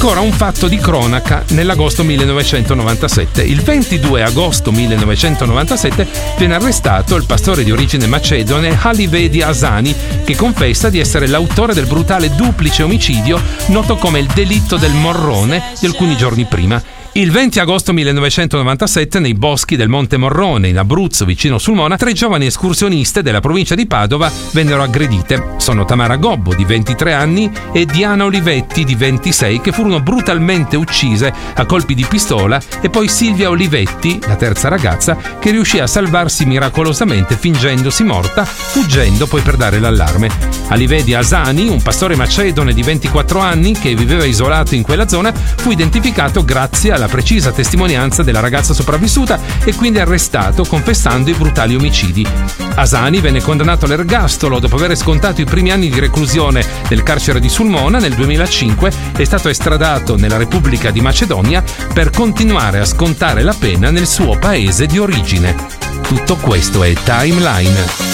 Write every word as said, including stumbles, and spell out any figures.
Ancora un fatto di cronaca nell'agosto millenovecentonovantasette. Il ventidue agosto millenovecentonovantasette viene arrestato il pastore di origine macedone Halivedi Asani, che confessa di essere l'autore del brutale duplice omicidio noto come il delitto del Morrone di alcuni giorni prima. Il venti agosto millenovecentonovantasette, nei boschi del Monte Morrone, in Abruzzo, vicino Sulmona, tre giovani escursioniste della provincia di Padova vennero aggredite. Sono Tamara Gobbo, di ventitré anni, e Diana Olivetti, di ventisei, che furono brutalmente uccise a colpi di pistola, e poi Silvia Olivetti, la terza ragazza, che riuscì a salvarsi miracolosamente fingendosi morta, fuggendo poi per dare l'allarme. Halivedi Asani, un pastore macedone di ventiquattro anni che viveva isolato in quella zona, fu identificato grazie alla la precisa testimonianza della ragazza sopravvissuta e quindi arrestato confessando i brutali omicidi. Asani venne condannato all'ergastolo dopo aver scontato i primi anni di reclusione del carcere di Sulmona. Nel duemilacinque è stato estradato nella Repubblica di Macedonia per continuare a scontare la pena nel suo paese di origine. Tutto questo è Timeline.